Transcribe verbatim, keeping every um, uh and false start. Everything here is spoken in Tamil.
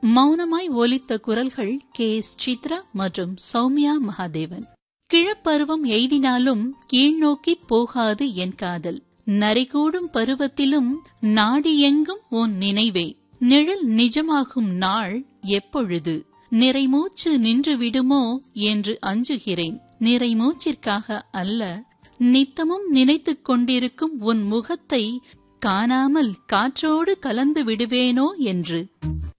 மௌனமாய் ஒலித்த குரல்கள் கே எஸ் சித்ரா மற்றும் சௌமியா மகாதேவன். கிழப்பருவம் எய்தினாலும் கீழ்நோக்கி போகாது என் காதல், நரைகூடும் பருவத்திலும் நாடி எங்கும் உன் நினைவே, நிழல் நிஜமாகும் நாள் எப்பொழுது, நிறைமூச்சு நின்று விடுமோ என்று அஞ்சுகிறேன். நிறைமூச்சிற்காக அல்ல, நித்தமும் நினைத்துக் கொண்டிருக்கும் உன் முகத்தை காணாமல் காற்றோடு கலந்து விடுவேனோ என்று.